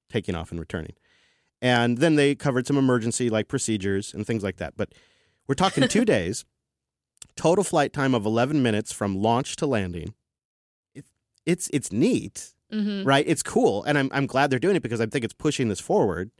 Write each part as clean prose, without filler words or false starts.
taking off and returning. And then they covered some emergency like procedures and things like that. But we're talking 2 days, total flight time of 11 minutes from launch to landing. It's neat, right? It's cool. And I'm glad they're doing it because I think it's pushing this forward.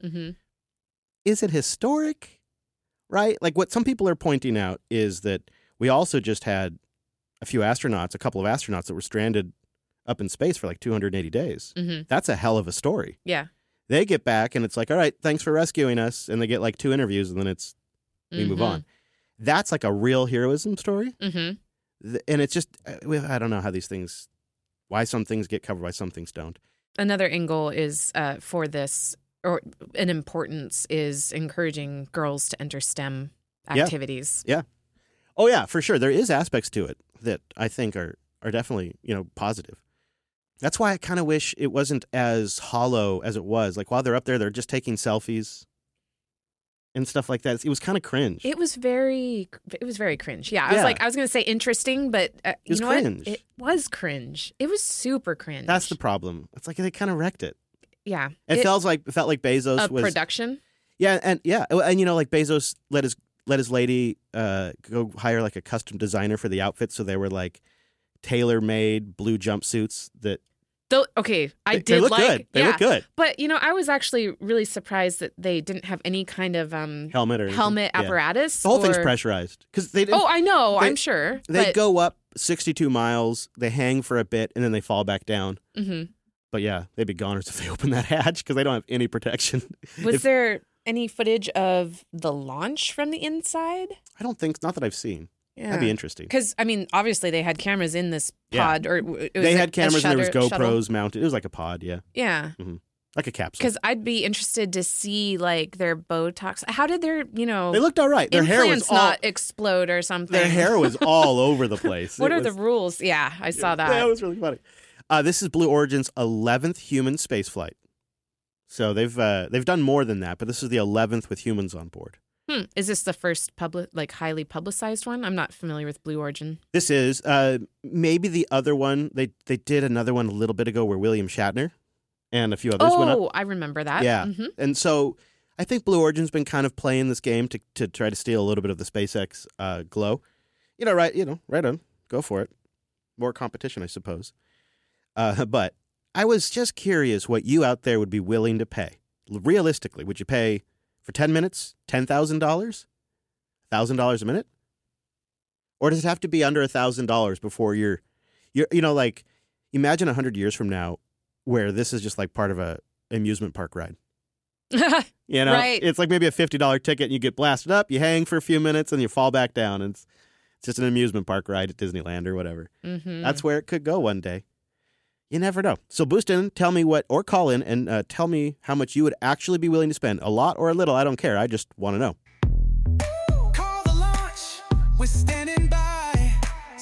Is it historic? Right? Like what some people are pointing out is that we also just had a couple of astronauts that were stranded up in space for like 280 days. That's a hell of a story. Yeah. They get back and it's like, all right, thanks for rescuing us. And they get like 2 interviews and then we move on. That's like a real heroism story. And it's just, I don't know how these things, why some things get covered, why some things don't. Another angle is for this, or an importance is encouraging girls to enter STEM activities. Yeah. Oh, yeah, for sure. There is aspects to it that I think are definitely, positive. That's why I kind of wish it wasn't as hollow as it was. Like while they're up there, they're just taking selfies and stuff like that. It was kind of cringe. It was very cringe. Yeah, I was going to say interesting, but you know cringe. What? It was cringe. It was super cringe. That's the problem. It's like they kind of wrecked it. Yeah. It felt like Bezos was production. Yeah, and like Bezos let his lady go hire like a custom designer for the outfit, so they were like tailor-made blue jumpsuits that. They look good. They look good. But I was actually really surprised that they didn't have any kind of helmet apparatus. The whole thing's pressurized because they. Oh, I know. I'm sure they go up 62 miles. They hang for a bit and then they fall back down. But yeah, they'd be goners if they open that hatch because they don't have any protection. Was there any footage of the launch from the inside? I don't think, not that I've seen. Yeah. That'd be interesting. Because, obviously they had cameras in this pod. Yeah. Or they had cameras and there was GoPros shuttle. mounted. It was like a pod, yeah. Yeah. Like a capsule. Because I'd be interested to see, like, their Botox. How did their, They looked all right. Their hair was not explode or something. Their hair was all over the place. What are the rules? Yeah, I saw that. Yeah, it was really funny. This is Blue Origin's 11th human spaceflight. So they've done more than that, but this is the 11th with humans on board. Is this the first highly publicized one? I'm not familiar with Blue Origin. This is maybe the other one. They did another one a little bit ago where William Shatner and a few others went up. Oh, I remember that. Yeah, and so I think Blue Origin's been kind of playing this game to try to steal a little bit of the SpaceX glow. Right on, go for it. More competition, I suppose. But I was just curious what you out there would be willing to pay. Realistically, would you pay for 10 minutes, $10,000? $1,000 a minute? Or does it have to be under $1,000 before you're like, imagine 100 years from now where this is just like part of a amusement park ride. Right. It's like maybe a $50 ticket and you get blasted up, you hang for a few minutes and you fall back down. And it's just an amusement park ride at Disneyland or whatever. That's where it could go one day. You never know. So boost in, tell me or call in and tell me how much you would actually be willing to spend. A lot or a little, I don't care. I just want to know. Call the launch. We're standing by.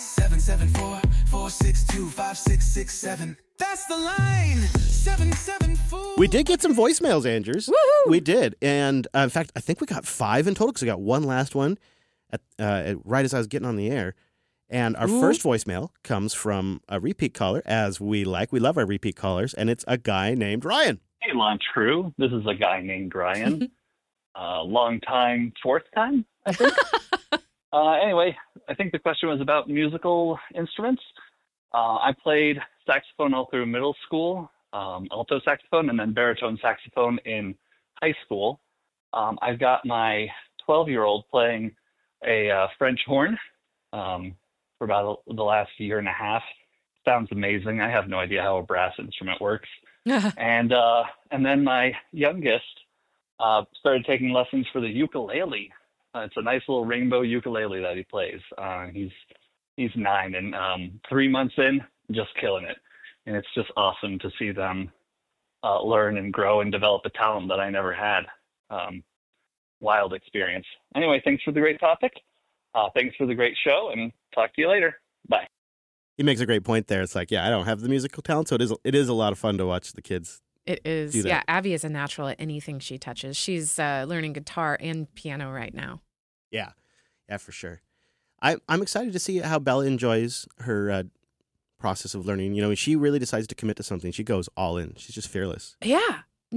774-462-5667. That's the line. 774. We did get some voicemails, Andrews. Woohoo! We did. And in fact, I think we got 5 in total because we got one last one right as I was getting on the air. And our first voicemail comes from a repeat caller, as we love our repeat callers, and it's a guy named Ryan. Hey, launch crew. This is a guy named Ryan. Long time, fourth time, I think. Anyway, I think the question was about musical instruments. I played saxophone all through middle school, alto saxophone, and then baritone saxophone in high school. I've got my 12-year-old playing a French horn. For about the last year and a half. Sounds amazing. I have no idea how a brass instrument works. And then my youngest started taking lessons for the ukulele. It's a nice little rainbow ukulele that he plays. He's 9 and 3 months in, just killing it. And it's just awesome to see them learn and grow and develop a talent that I never had. Wild experience. Anyway, thanks for the great topic. Thanks for the great show, and talk to you later. Bye. He makes a great point there. It's like, I don't have the musical talent, so it is a lot of fun to watch the kids. It is. Do that. Yeah, Abby is a natural at anything she touches. She's learning guitar and piano right now. Yeah, for sure. I'm excited to see how Bella enjoys her process of learning. She really decides to commit to something. She goes all in. She's just fearless. Yeah.